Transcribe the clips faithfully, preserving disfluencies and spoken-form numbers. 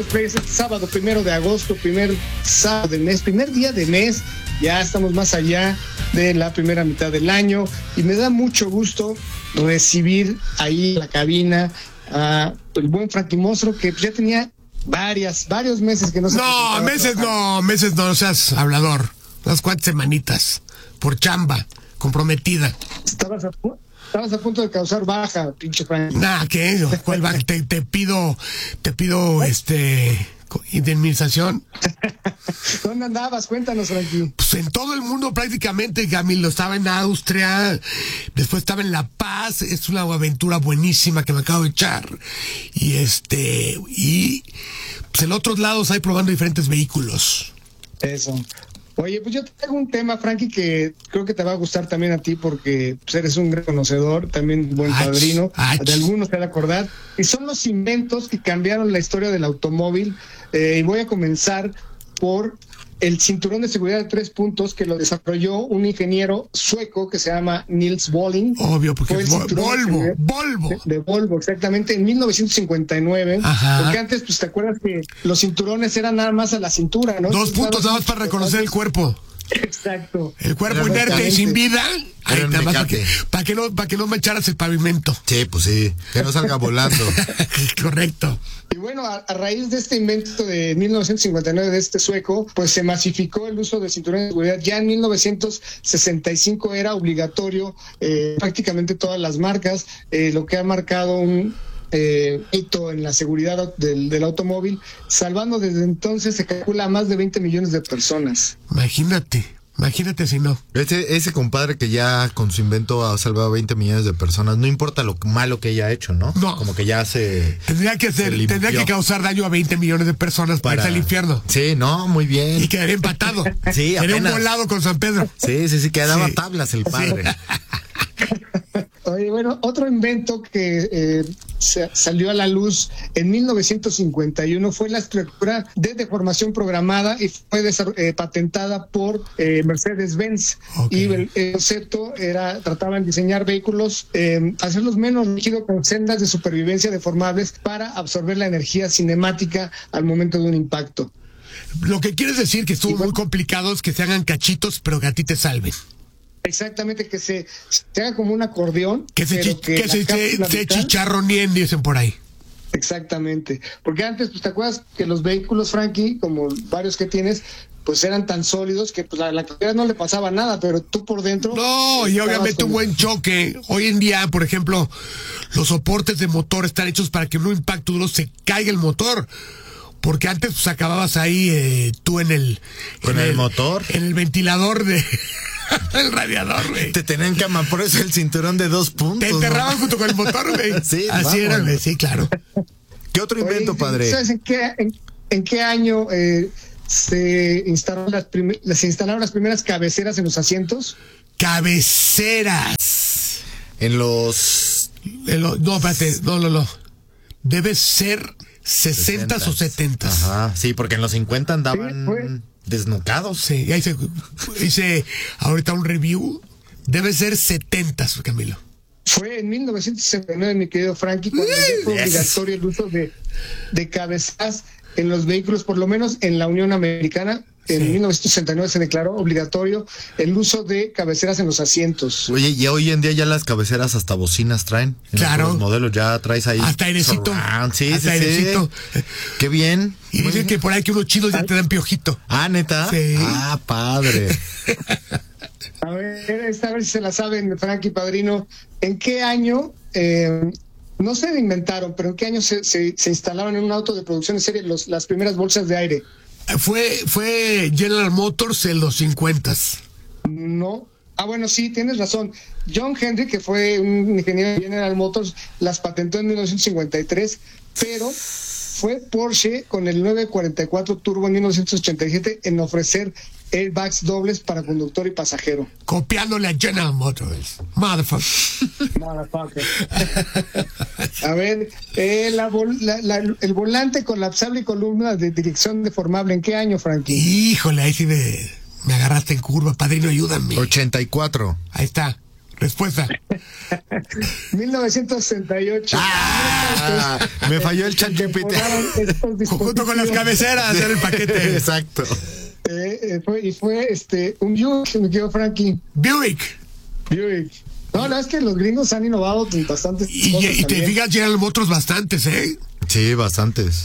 Es el sábado primero de agosto, primer sábado del mes, primer día de mes. Ya estamos más allá de la primera mitad del año y me da mucho gusto recibir ahí en la cabina a el buen Frankie Monstruo, que ya tenía varias, varios meses que no se... No, meses no, meses no, seas hablador. Unas cuantas semanitas, por chamba, comprometida. Estabas a, estabas a punto de causar baja, pinche Frankie. Nah, ¿qué? ¿Cuál baja? te, te pido, te pido, este... indemnización. ¿Dónde andabas? Cuéntanos, Frankie. Pues en todo el mundo prácticamente, Camilo. Estaba en Austria, después estaba en La Paz. Es una aventura buenísima que me acabo de echar. Y este, y pues en otros lados hay probando diferentes vehículos. Eso. Oye, pues yo tengo un tema, Frankie, que creo que te va a gustar también a ti porque pues, eres un gran conocedor, también buen ach, padrino, ach. de algunos te van a acordar, y son los inventos que cambiaron la historia del automóvil, eh, y voy a comenzar por el cinturón de seguridad de tres puntos que lo desarrolló un ingeniero sueco que se llama Niels Bolin. Obvio, porque Fue el Vol- Volvo, de, Volvo. De, de Volvo, exactamente, en mil novecientos cincuenta y nueve. Ajá. Porque antes, pues, ¿te acuerdas que los cinturones eran nada más a la cintura, no? Dos puntos nada más para reconocer el cuerpo. Exacto. El cuerpo inerte y sin vida. Ahí nada más para que, para que no, para que no mancharas el pavimento. Sí, pues sí, que no salga volando. Correcto. Y bueno, a, a raíz de este invento de mil novecientos cincuenta y nueve de este sueco, pues se masificó el uso de cinturón de seguridad. Ya en mil novecientos sesenta y cinco era obligatorio, eh, prácticamente todas las marcas, eh, lo que ha marcado un eh, hito en la seguridad del, del automóvil, salvando desde entonces, se calcula, a más de veinte millones de personas. Imagínate. Imagínate si no. Ese, ese compadre que ya con su invento ha salvado veinte millones de personas, no importa lo malo que haya hecho, ¿no? No. Como que ya se... Tendría que hacer, tendría que causar daño a veinte millones de personas para, para irse al infierno. Sí, no, muy bien. Y quedaría empatado. Sí, Sería apenas. un volado con San Pedro. Sí, sí, sí, quedaba Sí. tablas el padre. Sí. Oye, bueno, otro invento que eh, se, salió a la luz en mil novecientos cincuenta y uno fue la estructura de deformación programada y fue eh, patentada por eh, Mercedes-Benz. Okay. Y el, el concepto era, trataban de diseñar vehículos, eh, hacerlos menos rígidos con sendas de supervivencia deformables para absorber la energía cinemática al momento de un impacto. Lo que quieres decir que estuvo bueno, muy complicado es que se hagan cachitos, pero que a ti te salven. Exactamente, que se, se haga como un acordeón. Que se, pero chi- que que se, se, se chicharronien, dicen por ahí. Exactamente, porque antes, pues, ¿te acuerdas que los vehículos, Frankie, como varios que tienes, pues eran tan sólidos que pues la, la carrera no le pasaba nada, pero tú por dentro... No, y obviamente un buen choque. Hoy en día, por ejemplo, los soportes de motor están hechos para que en un impacto duro se caiga el motor. Porque antes pues acababas ahí eh, tú en el... ¿Con en el, el motor? En el ventilador de... el radiador, güey. Te tenían que amar, por eso el cinturón de dos puntos. Te enterraban, ¿no?, junto con el motor, güey. Sí, así vamos. era, güey, sí, claro. ¿Qué otro invento, Oye, padre? ¿Sabes en qué, en, en qué año eh, se instalaron las, prim- se instalaron las primeras cabeceras en los asientos? Cabeceras. En los... En lo, no, espérate, no, no, no. Debe ser sesentas o setentas. Ajá, sí, porque en los cincuenta andaban... Sí, fue. Desnucados. Sí, ya hice, hice ahorita un review. Debe ser setentas, Camilo. Fue en mil novecientos sesenta y nueve, mi querido Frankie, cuando ya fue Yes. obligatorio el uso de, de cabeceras en los vehículos, por lo menos en la Unión Americana. En Sí. mil novecientos sesenta y nueve se declaró obligatorio el uso de cabeceras en los asientos. Oye, y hoy en día ya las cabeceras hasta bocinas traen. En Claro. los modelos ya traes ahí. Hasta airecito. surround. Sí, Hasta sí, sí. airecito. Qué bien. Y dicen que por ahí que unos chinos ya te dan piojito. Ah, ¿neta? Sí. Ah, padre. A ver, esta vez si se la saben, Frankie Padrino, ¿en qué año, eh, no se inventaron, pero en qué año se, se, se instalaron en un auto de producción en serie los, las primeras bolsas de aire? Fue, fue General Motors en los cincuentas. No. Ah, bueno, sí, tienes razón. John Henry, que fue un ingeniero de General Motors, las patentó en mil novecientos cincuenta y tres, pero fue Porsche con el nueve cuarenta y cuatro Turbo en mil novecientos ochenta y siete en ofrecer airbags dobles para conductor y pasajero. Copiándole a General Motors. Motherfucker. Motherfucker. A ver, eh, la vol- la- la- el volante colapsable y columna de dirección deformable, ¿en qué año, Frankie? Híjole, ahí sí me, me agarraste en curva. Padrino, ayúdame. ochenta y cuatro. Ahí está. Respuesta. mil novecientos sesenta y ocho. Ah, me falló el chat G P T. Junto con las cabeceras, era el paquete. Exacto. Eh, eh, fue, y fue este un Buick, me quedó Frankie. Buick. Buick. No, la verdad es que los gringos han innovado en bastantes Y, cosas y te también. fijas, General Motors bastantes, ¿eh? Sí, bastantes.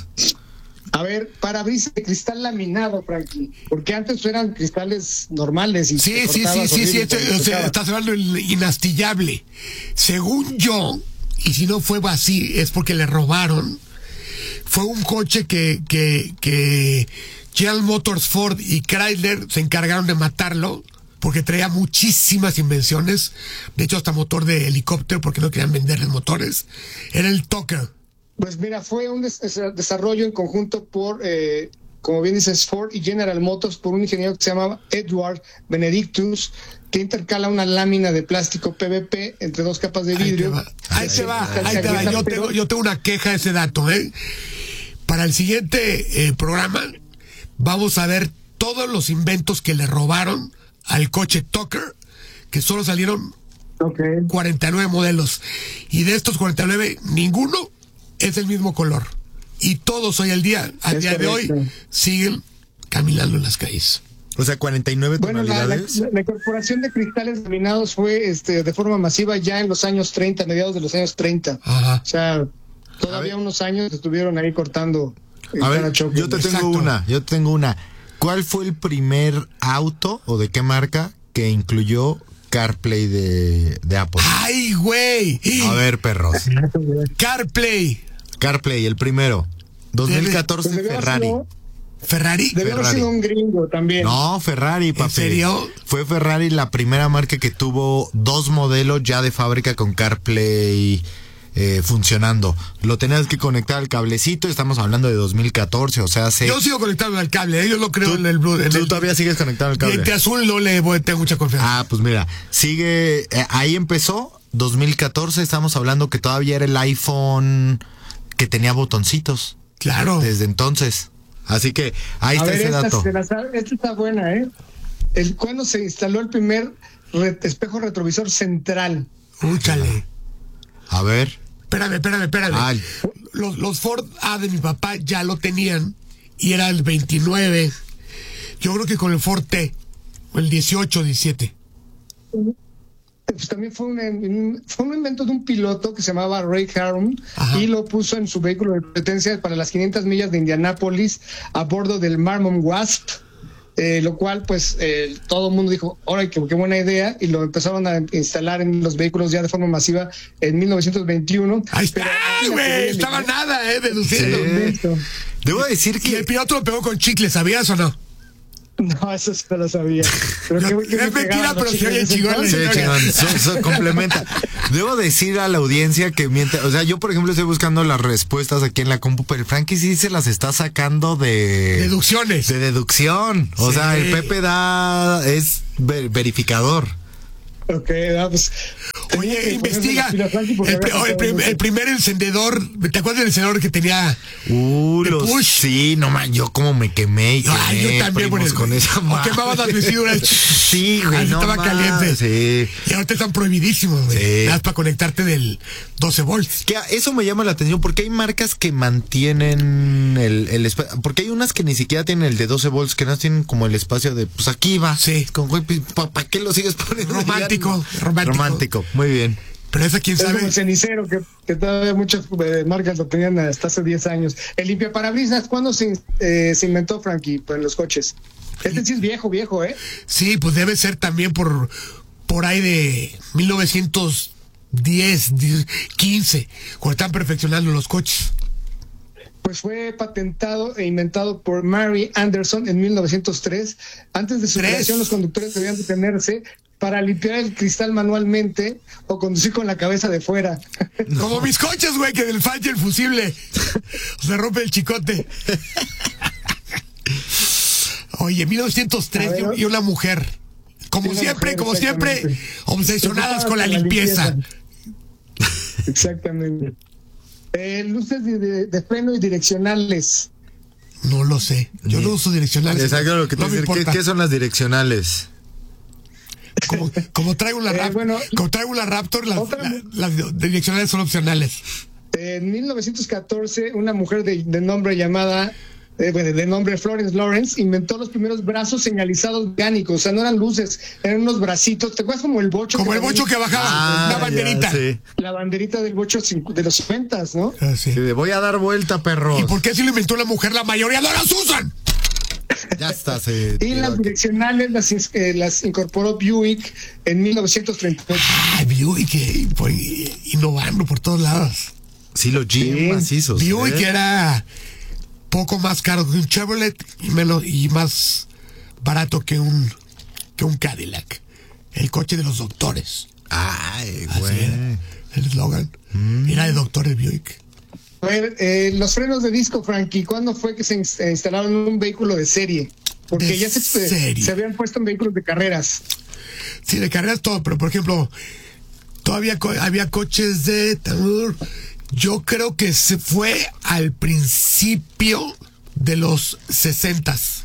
A ver, parabrisas de cristal laminado, Frankie. Porque antes eran cristales normales. Y Sí, te sí, sí, cortabas sí, sí, horrible este- cuando o sea, chocabas. estás hablando del inastillable. Según yo, y si no fue así, es porque le robaron. Fue un coche que, que, que General Motors, Ford y Chrysler se encargaron de matarlo porque traía muchísimas invenciones. De hecho, hasta motor de helicóptero porque no querían venderles motores. Era el Tucker. Pues mira, fue un des- des- desarrollo en conjunto por, eh, como bien dices, Ford y General Motors, por un ingeniero que se llamaba Edward Benedictus, que intercala una lámina de plástico P V P entre dos capas de Ahí te vidrio. va, ahí te va, Se ahí te va. agrieta, Yo pero- tengo, yo tengo una queja de ese dato, ¿eh? Para el siguiente eh, programa vamos a ver todos los inventos que le robaron al coche Tucker, que solo salieron Ok. cuarenta y nueve modelos. Y de estos cuarenta y nueve, ninguno es el mismo color. Y todos hoy al día, al Es día de hoy, correcto. siguen caminando en las calles. O sea, cuarenta y nueve Bueno, la, la, tonalidades. la incorporación de cristales laminados fue este, de forma masiva ya en los años treinta, mediados de los años treinta. Ajá. O sea, todavía unos años estuvieron ahí cortando. en A cada ver, choque. yo te tengo Exacto. una, yo te tengo una. ¿Cuál fue el primer auto o de qué marca que incluyó CarPlay de, de Apple? ¡Ay, güey! A ver, perros. CarPlay. CarPlay, el primero. dos mil catorce Pues debió haber Ferrari. sido- Ferrari. Debió haber Ferrari. sido un gringo también. No, Ferrari, papi. serio? Fue Ferrari la primera marca que tuvo dos modelos ya de fábrica con CarPlay eh, funcionando. Lo tenías que conectar al cablecito, estamos hablando de dos mil catorce, o sea, hace... Yo sigo conectado al cable, ¿eh? Yo lo creo Tú- en el Blue. En tú el, todavía sigues conectado al cable. Diente azul no le voy, tengo mucha confianza. Ah, pues mira, sigue, eh, ahí empezó, dos mil catorce, estamos hablando que todavía era el iPhone que tenía botoncitos. Claro. Desde entonces. Así que ahí A está ver, ese esta, dato. se la sabe- esta está buena, ¿eh? El, ¿Cuándo se instaló el primer re- espejo retrovisor central? Úchale. A ver. Espérame, espérame, espérame. Ay. Los, los Ford A de mi papá ya lo tenían y era el veintinueve. Yo creo que con el Ford T, o el dieciocho, diecisiete. Pues también fue un, un- fue un invento de un piloto que se llamaba Ray Harron Ajá. y lo puso en su vehículo de competencia para las quinientas millas de Indianápolis a bordo del Marmon Wasp, eh, lo cual pues eh, todo el mundo dijo, ¡ay, qué, qué buena idea! Y lo empezaron a instalar en los vehículos ya de forma masiva en mil novecientos veintiuno. Ahí está, Pero aquí la güey. teoría Estaba de- nada, ¿eh? Deduciendo. Sí. Invento. Debo decir Y el que... piloto lo pegó con chicle, ¿sabías o no? No, eso sí no lo sabía. Pero No, qué- qué es bien mentira, pegaban los pero se chicles oye de ese chingón. entonces. Sí, chingón, so- so- complementa. Debo decir a la audiencia que mientras, o sea, yo por ejemplo estoy buscando las respuestas aquí en la compu, pero el Frankie sí se las está sacando de Deducciones. de deducción. O Sí. sea, el Pepe da es ver- verificador. Ok, ah, pues, tenía Oye, que investiga. ponerse las pilas, Frankie, porque El, pri- había oh, el pasado prim- mucho. el primer encendedor. ¿Te acuerdas del encendedor que tenía? Uh, De los, push. sí, no man, yo como me quemé y quemé, Ay, yo también, primos, güey. con esa O madre. quemabas las vestiduras. Sí, güey, Así no estaba más, caliente. Sí. Y ahorita están prohibidísimos, güey. Sí. Nada más para conectarte del doce volts. Que eso me llama la atención porque hay marcas que mantienen el, el espacio, porque hay unas que ni siquiera tienen el de doce volts, que no tienen como el espacio de, pues aquí va. Sí. Con güey, ¿para qué lo sigues poniendo? Romántico, Ya no. romántico. Romántico, muy bien. Pero esa quién Es como sabe. el cenicero, que, que todavía muchas eh, marcas lo tenían hasta hace diez años. El limpiaparabrisas, ¿cuándo se, eh, se inventó, Frankie, pues, en los coches? Este sí es viejo, viejo, ¿eh? Sí, pues debe ser también por, por ahí de mil novecientos diez, quince, cuando están perfeccionando los coches. Pues fue patentado e inventado por Mary Anderson en mil novecientos tres. Antes de su ¿Tres? creación, los conductores debían detenerse para limpiar el cristal manualmente o conducir con la cabeza de fuera. Como mis coches, güey, que del fallo el fusible. Se rompe el chicote. Oye, mil novecientos tres A ver, y una mujer. Como una siempre, mujer, como siempre, exactamente. obsesionadas con la limpieza. Exactamente. Eh, luces de, de- de freno y direccionales. No lo sé. Yo no uso direccionales. Exacto lo que te no me decir. ¿Qué, importa. qué son las direccionales? Como, como traigo la Eh, Raptor, bueno, como traigo la Raptor, las, otra- la- las direccionales son opcionales. En mil novecientos catorce, una mujer de, de nombre llamada, eh, bueno, de nombre Florence Lawrence, inventó los primeros brazos señalizados mecánicos. O sea, no eran luces, eran unos bracitos. ¿Te acuerdas como el bocho? Como que el bocho también- que bajaba, Ah, la banderita. ya, sí. La banderita del bocho cincu- de los cincuentas, ¿no? Ah, sí. Sí, de voy a dar vuelta, perros. ¿Y por qué si lo inventó la mujer, la mayoría no las usan? Ya está, se Y las direccionales las, ins- eh, las incorporó Buick en mil novecientos treinta y ocho. Ay, Buick, eh, pues, innovando por todos lados. Sí, los G M Sí. macizos. Buick ¿eh? era poco más caro que un Chevrolet y menos y más barato que un que un Cadillac. El coche de los doctores. Ay, Así güey. era el eslogan. Era de doctores Buick. A ver, eh, los frenos de disco, Frankie, ¿cuándo fue que se ins- eh, instalaron en un vehículo de serie? Porque ¿De ya se, serie? se habían puesto en vehículos de carreras. Sí, de carreras todo, pero por ejemplo, todavía co- había coches de tambor. Yo creo que se fue al principio de los sesentas.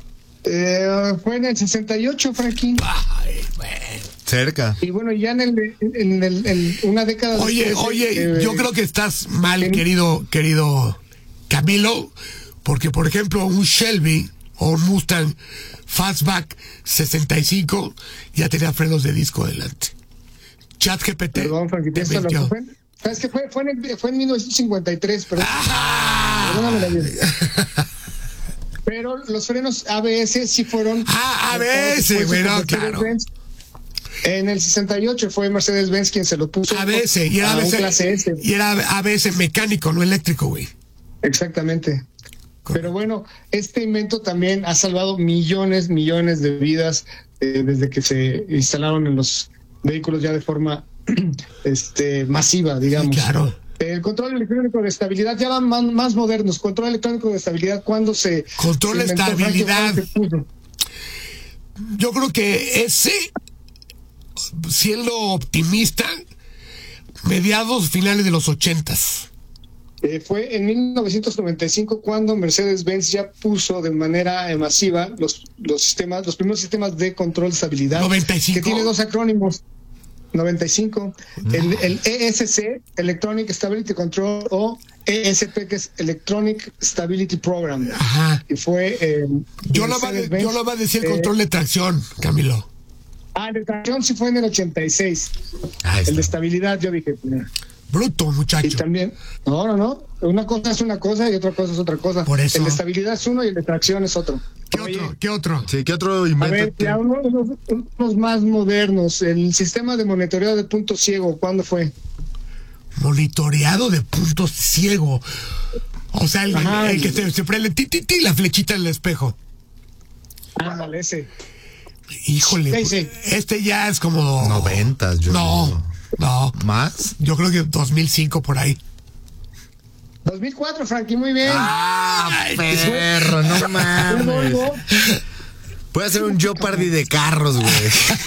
Eh, fue en el sesenta y ocho, Frankie. Ay, bueno. Cerca. Y bueno, ya en, el, en, el, en una década Oye, después, oye, eh, yo creo que estás mal, ¿en? querido, querido Camilo, porque por ejemplo un Shelby o un Mustang Fastback sesenta y cinco ya tenía frenos de disco delante. ChatGPT. Perdón, Frankie, te tienes toda la mintió. razón. ¿Sabes qué fue? Fue en, el- fue en mil novecientos cincuenta y tres, pero... Ah, Perdóname la vida. Pero los frenos A B S sí fueron... Ah, A B S, después bueno, con claro. Mercedes-Benz. En el sesenta y ocho fue Mercedes-Benz quien se lo puso A B S, y era a un A B S, clase S. y era A B S mecánico, no eléctrico, güey. Exactamente. Pero bueno, este invento también ha salvado millones, millones de vidas eh, desde que se instalaron en los vehículos ya de forma este masiva, digamos. Sí, claro. El control electrónico de estabilidad ya van más, más modernos. Control electrónico de estabilidad, ¿cuándo se... Control de se inventó, Frankie? estabilidad. ¿Cuándo se puso? Yo creo que ese, siendo optimista, mediados finales de los ochentas. Eh, fue en mil novecientos noventa y cinco cuando Mercedes-Benz ya puso de manera eh, masiva los, los sistemas, los primeros sistemas de control de estabilidad. noventa y cinco. Que tiene dos acrónimos. noventa y cinco. El, el E S C, Electronic Stability Control, o E S P, que es Electronic Stability Program. Ajá. Y fue. Eh, Yo lo va Mercedes-Benz, yo lo va a decir el eh, control de tracción, Camilo. Ah, de tracción sí fue en el ochenta y seis. Ahí El de está. estabilidad, yo dije. mira. Bruto, Y muchacho. también, no, no, no. Una cosa es una cosa y otra cosa es otra cosa. Por eso. El de estabilidad es uno y el de tracción es otro. ¿Qué Oye, otro? ¿Qué otro? Sí, ¿qué otro a invento? ver, ya unos, unos- unos más modernos. El sistema de monitoreo de punto ciego, ¿cuándo fue? Monitoreado de punto ciego. O sea, el, Ajá, el- el que el- se, se prende ti, ti, ti, la flechita en el espejo. Ándale, ese. Híjole, Sí, sí. este ya es como... Noventas, yo No, digo. no. ¿Más? Yo creo que dos mil cinco por ahí. dos mil cuatro, Frankie, muy bien. ¡Ah, perro! No Fue mames. Volvo, Puede hacer un Jeopardy de carros, güey.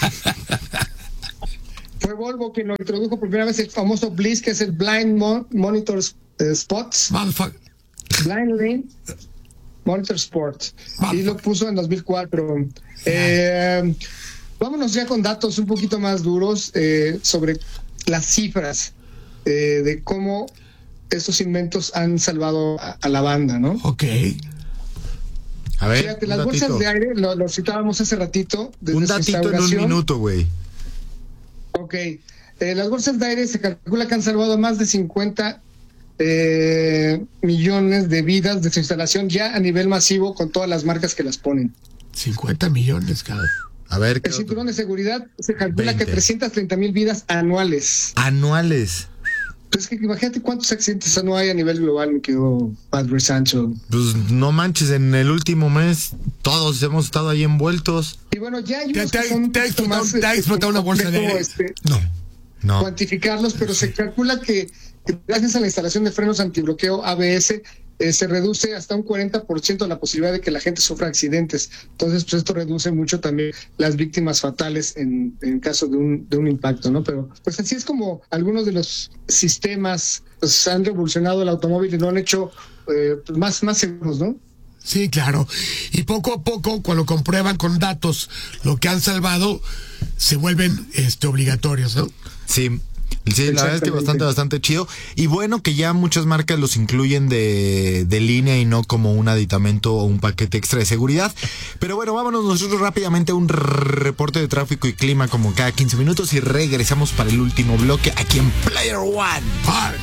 fue Volvo quien lo introdujo por primera vez el famoso Bliss, que es el Blind Mo- Monitor eh, Spots. Motherfucker. Blind Lane Monitor Sport. Vamos. Y lo puso en dos mil cuatro. Eh, vámonos ya con datos un poquito más duros eh, sobre las cifras eh, de cómo estos inventos han salvado a, a la banda, ¿no? Ok. A ver, Fíjate, un las bolsas datito. de aire, lo, lo citábamos hace ratito. Desde Un su datito en un instauración. minuto, güey. Ok. Eh, las bolsas de aire se calcula que han salvado más de cincuenta eh, millones de vidas de su instalación ya a nivel masivo con todas las marcas que las ponen. cincuenta millones cada. A ver, ¿qué El otro? cinturón de seguridad se calcula veinte. que trescientas treinta mil vidas anuales. Anuales. Pues que imagínate cuántos accidentes no hay a nivel global, me quedó Padre Sancho. Pues no manches, en el último mes todos hemos estado ahí envueltos. Y bueno, ya hay ¿Te- unos te que ha- son un te ha poquito explotado- más, te ha este, explotado una bolsa de complejo, aire? este, No. No. cuantificarlos, pero se calcula que, que gracias a la instalación de frenos antibloqueo A B S eh, se reduce hasta un cuarenta por ciento la posibilidad de que la gente sufra accidentes. Entonces, pues esto reduce mucho también las víctimas fatales en, en caso de un, de un impacto, ¿no? Pero pues así es como algunos de los sistemas pues, han revolucionado el automóvil y lo han hecho eh, pues, más, más seguros, ¿no? Sí, claro. Y poco a poco, cuando comprueban con datos lo que han salvado, se vuelven este obligatorios, ¿no? Sí. Sí, la verdad es que bastante, bastante chido. Y bueno, que ya muchas marcas los incluyen de, de línea y no como un aditamento o un paquete extra de seguridad. Pero bueno, vámonos nosotros rápidamente a un reporte de tráfico y clima como cada quince minutos y regresamos para el último bloque aquí en Player One. Bye.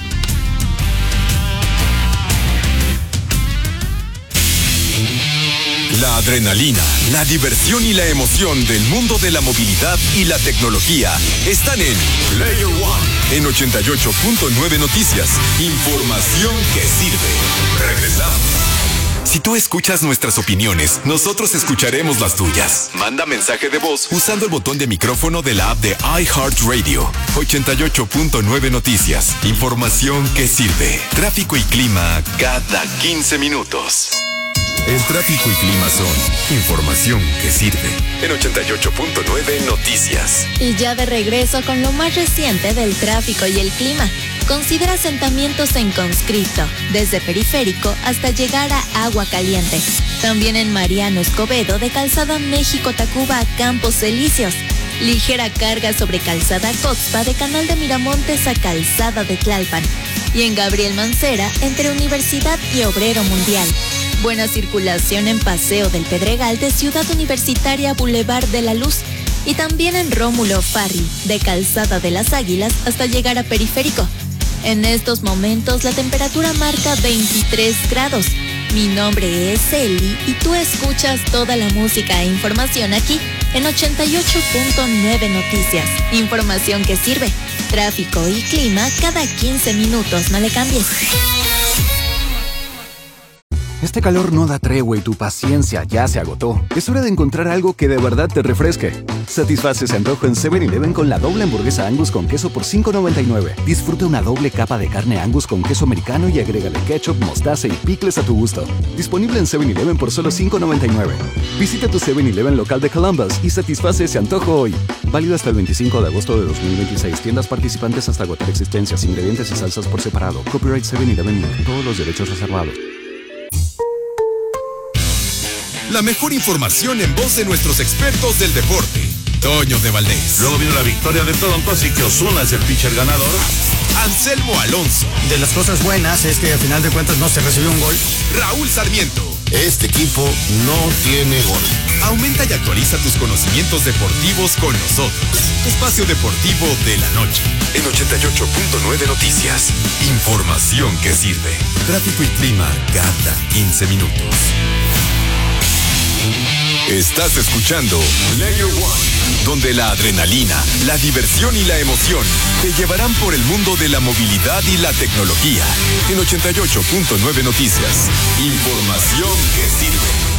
La adrenalina, la diversión y la emoción del mundo de la movilidad y la tecnología están en Player One, en ochenta y ocho punto nueve Noticias. Información que sirve. Regresamos. Si tú escuchas nuestras opiniones, nosotros escucharemos las tuyas. Manda mensaje de voz usando el botón de micrófono de la app de iHeartRadio. ochenta y ocho punto nueve Noticias. Información que sirve. Tráfico y clima cada quince minutos. El tráfico y clima son información que sirve. En ochenta y ocho punto nueve Noticias. Y ya de regreso con lo más reciente del tráfico y el clima. Considera asentamientos en conscripto, desde Periférico hasta llegar a Agua Caliente. También en Mariano Escobedo, de Calzada México-Tacuba a Campos Elíseos. Ligera carga sobre Calzada Coxpa, de Canal de Miramontes a Calzada de Tlalpan. Y en Gabriel Mancera, entre Universidad y Obrero Mundial. Buena circulación en Paseo del Pedregal, de Ciudad Universitaria a Boulevard de la Luz. Y también en Rómulo Farri, de Calzada de las Águilas hasta llegar a Periférico. En estos momentos la temperatura marca veintitrés grados. Mi nombre es Eli y tú escuchas toda la música e información aquí en ochenta y ocho punto nueve Noticias. Información que sirve. Tráfico y clima cada quince minutos. No le cambies. Este calor no da tregua y tu paciencia ya se agotó. Es hora de encontrar algo que de verdad te refresque. Satisface ese antojo en seven eleven con la doble hamburguesa Angus con queso por cinco noventa y nueve. Disfruta una doble capa de carne Angus con queso americano y agrégale ketchup, mostaza y picles a tu gusto. Disponible en seven eleven por solo cinco noventa y nueve. Visita tu seven eleven local de Columbus y satisface ese antojo hoy. Válido hasta el veinticinco de agosto de dos mil veintiséis. Tiendas participantes hasta agotar existencias, ingredientes y salsas por separado. Copyright seven eleven. Todos los derechos reservados. La mejor información en voz de nuestros expertos del deporte. Toño de Valdés. Luego vino la victoria de Toronto, así que Ozuna es el pitcher ganador. Anselmo Alonso. De las cosas buenas es que al final de cuentas no se recibió un gol. Raúl Sarmiento. Este equipo no tiene gol. Aumenta y actualiza tus conocimientos deportivos con nosotros. Espacio Deportivo de la Noche. En ochenta y ocho punto nueve Noticias. Información que sirve. Tráfico y clima cada quince minutos. Estás escuchando Player One, donde la adrenalina, la diversión y la emoción te llevarán por el mundo de la movilidad y la tecnología. En ochenta y ocho punto nueve Noticias. Información que sirve.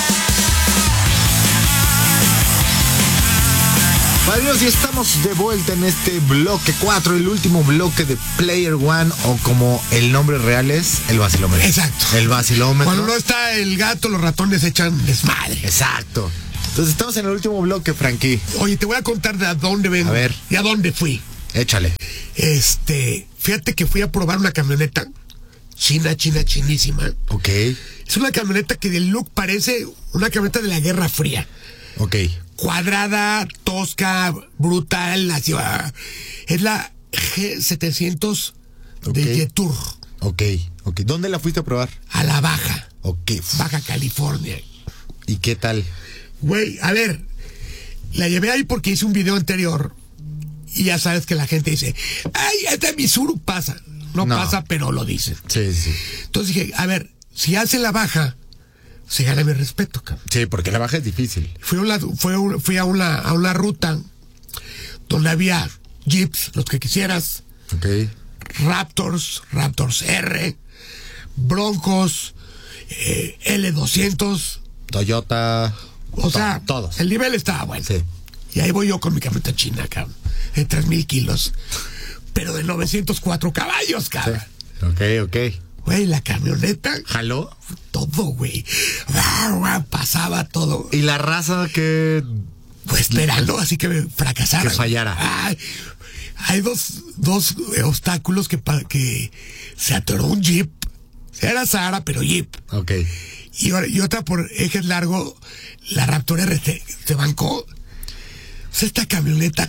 Adiós, y estamos de vuelta en este bloque cuatro, el último bloque de Player One, o como el nombre real es, el vacilómetro. Exacto. El vacilómetro. Cuando no está el gato, los ratones echan desmadre. Exacto. Entonces estamos en el último bloque, Frankie. Oye, te voy a contar de a dónde vengo. A ver. Y a dónde fui. Échale. Este, fíjate que fui a probar una camioneta china, china, chinísima. Ok. Es una camioneta que del look parece una camioneta de la Guerra Fría. Ok. Cuadrada, tosca, brutal, así va. Es la G setecientos Okay. de Jetour. Ok, ok. ¿Dónde la fuiste a probar? A la Baja. Ok. Baja California. ¿Y qué tal? Güey, a ver, la llevé ahí porque hice un video anterior y ya sabes que la gente dice, ay, este Misuru pasa. No, no pasa, pero lo dicen. Sí, sí. Entonces dije, a ver, si hace la Baja, se gana mi respeto, cabrón. Sí, porque la Baja es difícil. Fui a una, fui a una, fui a una, a una ruta donde había Jeeps, los que quisieras. Ok. Raptors, Raptors R, Broncos, eh, L doscientos. Toyota. O to- sea, todos. El nivel estaba bueno. Sí. Y ahí voy yo con mi camioneta china, cabrón. De tres mil kilos. Pero de novecientos cuatro caballos, cabrón. Sí. Ok, ok. Güey, la camioneta. ¿Jaló? Todo, güey. Pasaba todo. ¿Y la raza que...? Pues esperando, así que me fracasara. Que fallara. Ay, hay dos, dos eh, obstáculos que, pa- que se atoró un Jeep. Era Sahara, pero Jeep. Ok. Y, y otra por ejes largo, la Raptor R se, se bancó. O sea, esta camioneta.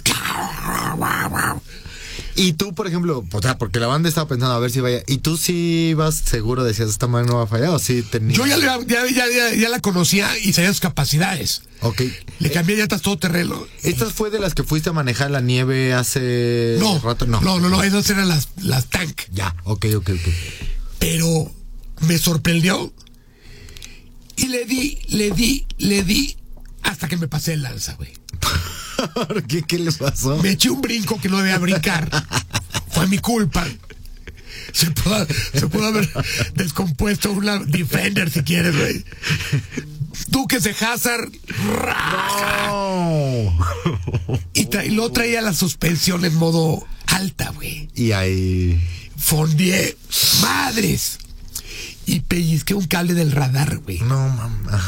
Y tú, por ejemplo, o sea, porque la banda estaba pensando a ver si vaya. ¿Y tú sí ibas seguro, decías, esta madre no va a fallar? ¿O sí tenía? Yo ya, ya, ya, ya, ya la conocía y sabía sus capacidades. Ok. Le cambié llantas todo terreno. ¿Estas fue de las que fuiste a manejar la nieve hace no, rato? No, no, no, no, esas eran las, las tank. Ya, ok, ok, ok. Pero me sorprendió y le di, le di, le di hasta que me pasé el lanza, güey. ¿Por qué? ¿Qué le pasó? Me eché un brinco que no debía brincar. Fue mi culpa. Se pudo, se pudo haber descompuesto una Defender si quieres, güey. Duques de Hazard. No. Y, tra y lo traía la suspensión en modo alta, güey. Y ahí fondié. Madres. Y pellizqué un cable del radar, güey. No, mamá.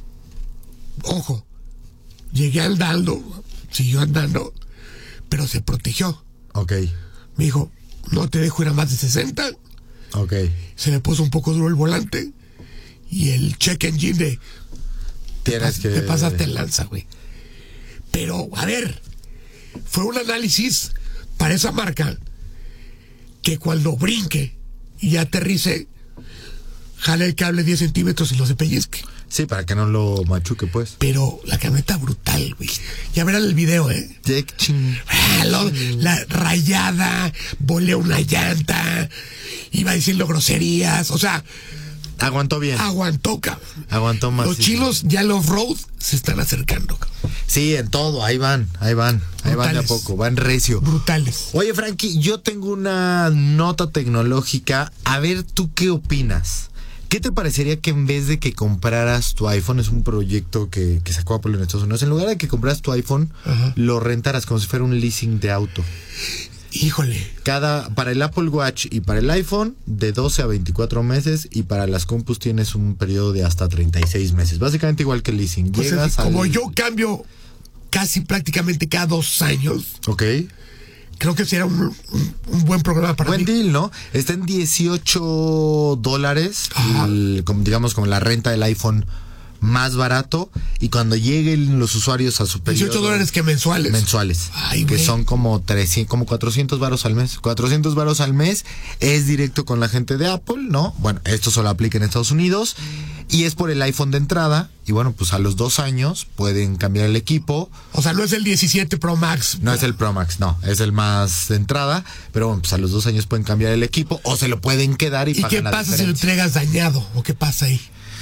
Ojo. Llegué andando. Siguió andando. Pero se protegió. Ok. Me dijo, no te dejo ir a más de sesenta. Ok. Se le puso un poco duro el volante. Y el check engine de... Tienes te, que... te pasaste el lanza, güey. Pero, a ver, fue un análisis para esa marca que cuando brinque y aterrice, jale el cable diez centímetros y lo se pellizque. Sí, para que no lo machuque, pues. Pero la camioneta brutal, güey. Ya verán el video, ¿eh? Ah, lo, la rayada, volé una llanta, iba diciendo groserías, o sea... Aguantó bien. Aguantó, cabrón. Aguantó más. Los sí. chinos ya el off-road se están acercando, cabrón. Sí, en todo, ahí van, ahí van, ahí van de a poco, van recio. Brutales. Oye, Frankie, yo tengo una nota tecnológica, a ver, ¿tú qué opinas? ¿Qué te parecería que en vez de que compraras tu iPhone, es un proyecto que, que sacó Apple en Estados Unidos, en lugar de que compraras tu iPhone, ajá, lo rentaras como si fuera un leasing de auto? Híjole. Cada, para el Apple Watch y para el iPhone, de doce a veinticuatro meses, y para las compus tienes un periodo de hasta treinta y seis meses. Básicamente igual que el leasing. Pues Llegas es, como al... yo cambio casi prácticamente cada dos años. Ok. Creo que será un, un, un buen programa para buen mí. Buen deal, ¿no? Está en dieciocho dólares, el, como, digamos, como la renta del iPhone más barato, y cuando lleguen los usuarios a su periodo... dieciocho dólares que mensuales. Mensuales. Ay, que güey. son como trescientos, como cuatrocientos varos al mes. cuatrocientos varos al mes es directo con la gente de Apple, ¿no? Bueno, esto solo aplica en Estados Unidos y es por el iPhone de entrada, y bueno, pues a los dos años pueden cambiar el equipo. O sea, no es el diecisiete Pro Max. No es el Pro Max, no, es el más de entrada, pero bueno, pues a los dos años pueden cambiar el equipo o se lo pueden quedar y, ¿Y pagan qué la pasa diferencia. si lo entregas dañado? ¿O qué pasa ahí?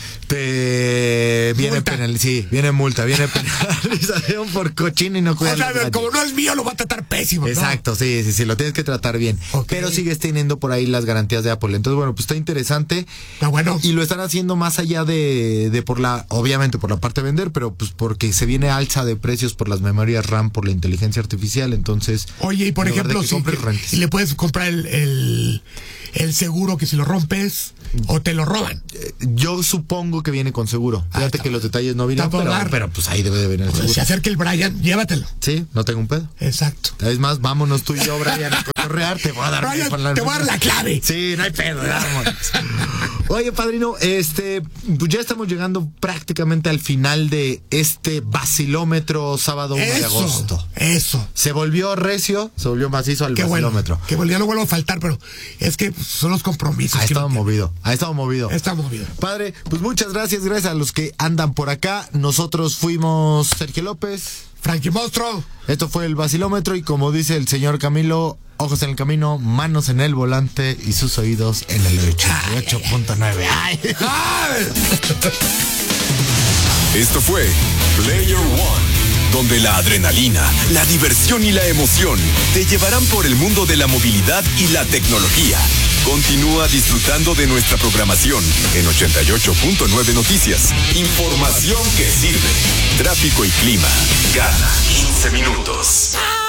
Te viene penal, sí, viene multa, viene penalización por cochino y no cuidar. O sea, como no es mío, lo va a tratar pésimo, ¿no? Exacto, sí, sí, sí, lo tienes que tratar bien. Okay. Pero sigues teniendo por ahí las garantías de Apple. Entonces, bueno, pues está interesante. Está bueno. Y lo están haciendo más allá de, de por la, obviamente por la parte de vender, pero pues porque se viene alza de precios por las memorias RAM, por la inteligencia artificial. Entonces, oye, y por ejemplo, si y le puedes comprar el, el, el seguro que si lo rompes o te lo roban. Yo supongo que viene con seguro. Ah, Fíjate que los detalles no vienen, pero, pero pues ahí debe de venir el seguro. Pues se acerca el Brian, llévatelo. Sí, no tengo un pedo. Exacto. Es más, vámonos tú y yo, Brian, a cotorrear. Te voy a dar, Brian, la... te voy a dar la clave. Sí, no hay pedo. Oye, padrino, este, pues ya estamos llegando prácticamente al final de este vacilómetro sábado uno de agosto. Eso. Se volvió recio, se volvió macizo al Qué vacilómetro. Bueno, que bueno, ya no vuelvo a faltar, pero es que son los compromisos. Ha estado movido, ha estado movido. Ha estado movido. Padre, pues muchas gracias, gracias a los que andan por acá. Nosotros fuimos Sergio López, Frankie Monstruo. Esto fue el vacilómetro y como dice el señor Camilo, ojos en el camino, manos en el volante y sus oídos en el ochenta y ocho punto nueve. Esto fue Player One, donde la adrenalina, la diversión y la emoción te llevarán por el mundo de la movilidad y la tecnología. Continúa disfrutando de nuestra programación en ochenta y ocho punto nueve Noticias. Información que sirve. Tráfico y clima cada quince minutos.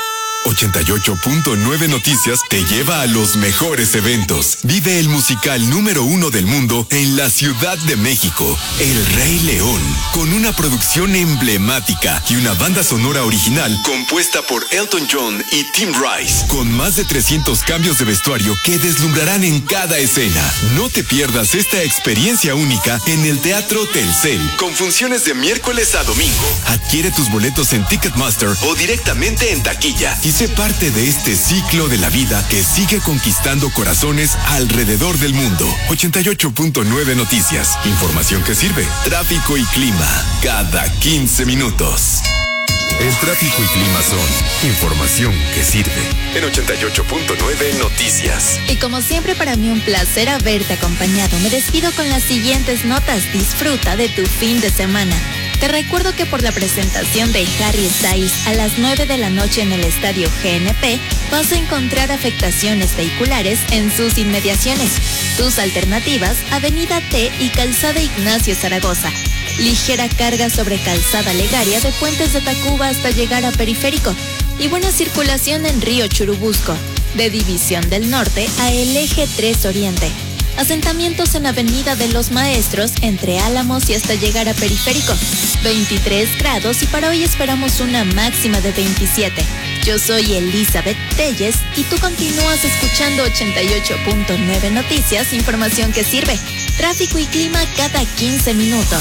ochenta y ocho punto nueve Noticias te lleva a los mejores eventos. Vive el musical número uno del mundo en la Ciudad de México, El Rey León, con una producción emblemática y una banda sonora original compuesta por Elton John y Tim Rice, con más de trescientos cambios de vestuario que deslumbrarán en cada escena. No te pierdas esta experiencia única en el Teatro Telcel, con funciones de miércoles a domingo. Adquiere tus boletos en Ticketmaster o directamente en taquilla y sé parte de este ciclo de la vida que sigue conquistando corazones alrededor del mundo. ochenta y ocho punto nueve Noticias. Información que sirve. Tráfico y clima cada quince minutos. El tráfico y clima son información que sirve. En ochenta y ocho punto nueve Noticias. Y como siempre, para mí un placer haberte acompañado. Me despido con las siguientes notas. Disfruta de tu fin de semana. Te recuerdo que por la presentación de Harry Styles a las nueve de la noche en el estadio G N P, vas a encontrar afectaciones vehiculares en sus inmediaciones. Tus alternativas, Avenida T y Calzada Ignacio Zaragoza. Ligera carga sobre Calzada Legaria de Puentes de Tacuba hasta llegar a Periférico. Y buena circulación en Río Churubusco, de División del Norte a el Eje tres Oriente. Asentamientos en Avenida de los Maestros, entre Álamos y hasta llegar a Periférico. veintitrés grados y para hoy esperamos una máxima de veintisiete. Yo soy Elizabeth Telles y tú continúas escuchando ochenta y ocho punto nueve Noticias, información que sirve. Tráfico y clima cada quince minutos.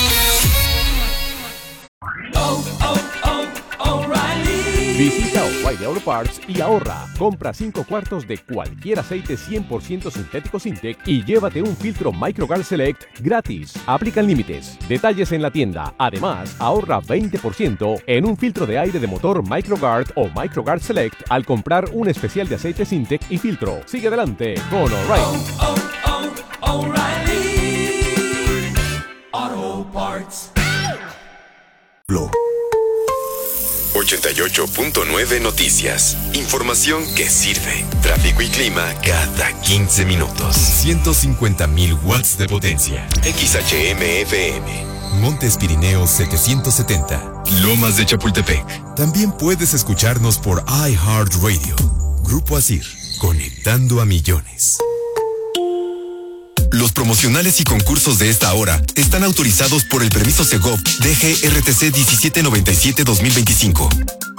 Oh, oh, oh, O'Reilly. Visita O'Reilly Auto Parts y ahorra. Compra cinco cuartos de cualquier aceite cien por ciento sintético Sintec y llévate un filtro MicroGuard Select gratis. Aplican límites. Detalles en la tienda. Además, ahorra veinte por ciento en un filtro de aire de motor MicroGuard o MicroGuard Select al comprar un especial de aceite Sintec y filtro. Sigue adelante con O'Reilly. Oh, oh, oh, O'Reilly Auto Parts. ochenta y ocho punto nueve Noticias. Información que sirve. Tráfico y clima cada quince minutos. ciento cincuenta mil watts de potencia. X H M F M. Montes Pirineos setecientos setenta. Lomas de Chapultepec. También puedes escucharnos por iHeartRadio. Grupo Asir. Conectando a millones. Los promocionales y concursos de esta hora están autorizados por el permiso Segov D G R T C diecisiete noventa y siete dos mil veinticinco.